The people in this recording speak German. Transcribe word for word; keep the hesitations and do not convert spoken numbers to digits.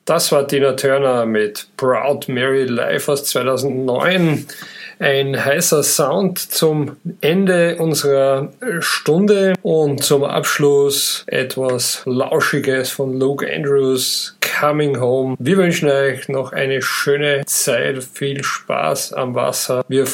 Das war Tina Turner mit Proud Mary live aus zweitausendneun. Ein heißer Sound zum Ende unserer Stunde und zum Abschluss etwas Lauschiges von Luke Andrews, Coming Home. Wir wünschen euch noch eine schöne Zeit, viel Spaß am Wasser. Wir